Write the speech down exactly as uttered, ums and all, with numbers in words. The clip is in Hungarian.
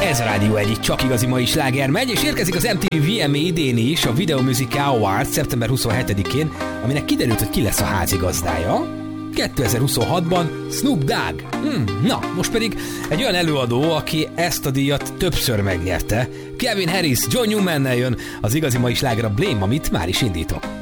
Ez a Rádió egyik csak igazi mai sláger megy, és érkezik az em té vé vé em á idén is, a Video Music Awards szeptember huszonhetedikén, aminek kiderült, hogy ki lesz a házigazdája. kétezer-huszonhatban Snoop Dogg. Hmm, na, most pedig egy olyan előadó, aki ezt a díjat többször megnyerte. Calvin Harris, John Newman-nel jön az igazi mai sláger, a Blame, amit már is indítok.